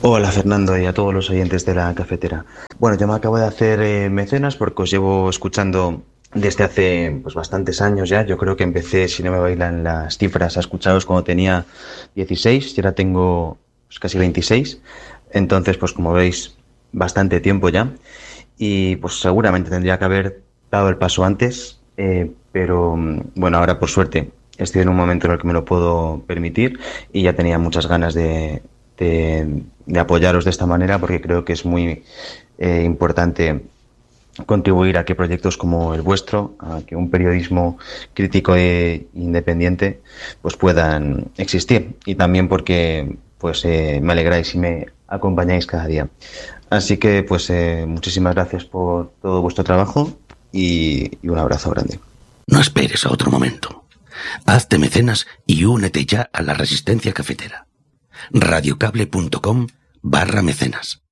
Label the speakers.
Speaker 1: Hola Fernando y a todos los oyentes de la cafetera. Bueno, yo me acabo de hacer mecenas porque os llevo escuchando desde hace pues bastantes años ya. Yo creo que empecé, si no me bailan las cifras, a escucharos cuando tenía 16 y ahora tengo pues, casi 26. Entonces, pues como veis, bastante tiempo ya. Y pues seguramente tendría que haber dado el paso antes, pero bueno, ahora por suerte estoy en un momento en el que me lo puedo permitir y ya tenía muchas ganas de apoyaros de esta manera porque creo que es muy importante contribuir a que proyectos como el vuestro, a que un periodismo crítico e independiente pues puedan existir y también porque pues me alegráis y me acompañáis cada día. Así que pues muchísimas gracias por todo vuestro trabajo y un abrazo grande.
Speaker 2: No esperes a otro momento. Hazte mecenas y únete ya a la Resistencia Cafetera. radiocable.com/mecenas